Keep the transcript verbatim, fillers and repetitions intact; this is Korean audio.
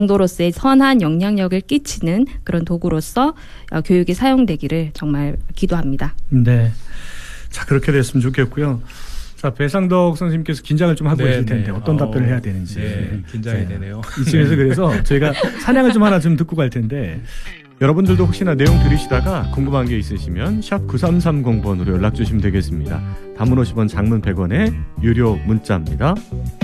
정도로서의 선한 영향력을 끼치는 그런 도구로서 어, 교육이 사용되기를 정말 기도합니다. 네. 자, 그렇게 됐으면 좋겠고요. 자, 배상덕 선생님께서 긴장을 좀 하고 네, 계실 텐데 네. 어떤 어, 답변을 해야 되는지. 네, 긴장이 네. 되네요. 이쯤에서 그래서 저희가 사냥을 좀 하나 좀 듣고 갈 텐데 여러분들도 혹시나 내용 들으시다가 궁금한 게 있으시면 샵 구삼삼공 번으로 연락 주시면 되겠습니다. 단문 오십 원, 장문 백 원의 유료 문자입니다.